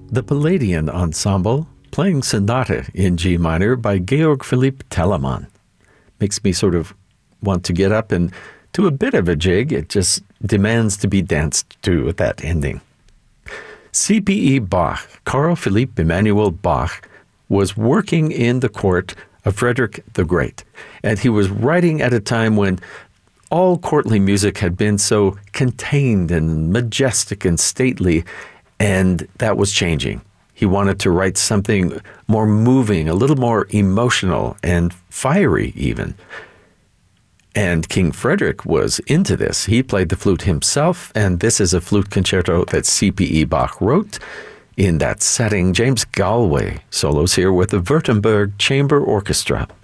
The Palladian Ensemble, playing Sonata in G minor by Georg Philipp Telemann. Makes me sort of want to get up and do a bit of a jig. It just demands to be danced to at that ending. C.P.E. Bach, Carl Philipp Emanuel Bach, was working in the court of Frederick the Great, and he was writing at a time when all courtly music had been so contained and majestic and stately, and that was changing. He wanted to write something more moving, a little more emotional and fiery even. And King Frederick was into this. He played the flute himself, and this is a flute concerto that C.P.E. Bach wrote. In that setting, James Galway solos here with the Württemberg Chamber Orchestra.